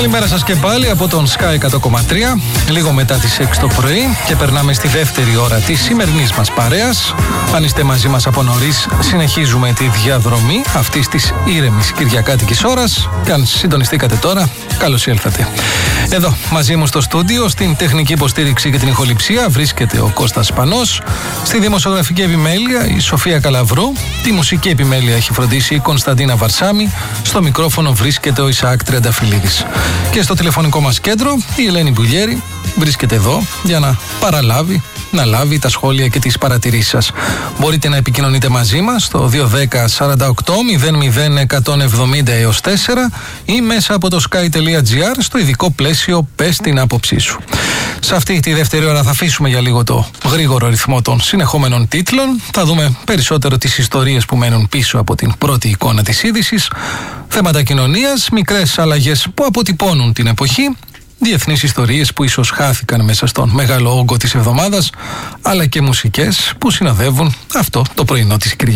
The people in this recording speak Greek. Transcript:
Καλημέρα σας και πάλι από τον Sky 100,3, λίγο μετά τις 6 το πρωί και περνάμε στη δεύτερη ώρα της σημερινής μας παρέας. Αν είστε μαζί μας από νωρίς, συνεχίζουμε τη διαδρομή αυτής της ήρεμης κυριακάτικης ώρας και αν συντονιστήκατε τώρα, καλώς ήλθατε. Εδώ μαζί μου στο στούντιο, στην τεχνική υποστήριξη και την ηχοληψία βρίσκεται ο Κώστας Πανός, στη δημοσιογραφική επιμέλεια η Σοφία Καλαβρού, τη μουσική επιμέλεια έχει φροντίσει η Κωνσταντίνα Βαρσάμι, στο μικρόφωνο βρίσκεται ο Ισαάκ Τριανταφυλλίδης. Και στο τηλεφωνικό μας κέντρο η Ελένη Μπουλιέρη βρίσκεται εδώ για να παραλάβει, να λάβει τα σχόλια και τις παρατηρήσεις σας. Μπορείτε να επικοινωνείτε μαζί μας στο 210 48 00 170 έως 4 ή μέσα από το sky.gr στο ειδικό πλαίσιο «Πες την άποψή σου». Σε αυτή τη δεύτερη ώρα θα αφήσουμε για λίγο το γρήγορο ρυθμό των συνεχόμενων τίτλων. Θα δούμε περισσότερο τις ιστορίες που μένουν πίσω από την πρώτη εικόνα της είδησης, θέματα κοινωνίας, μικρές αλλαγές που αποτυπώνουν την εποχή, διεθνείς ιστορίες που ίσως χάθηκαν μέσα στον μεγάλο όγκο της εβδομάδας, αλλά και μουσικές που συνοδεύουν αυτό το πρωινό της Κυριακής.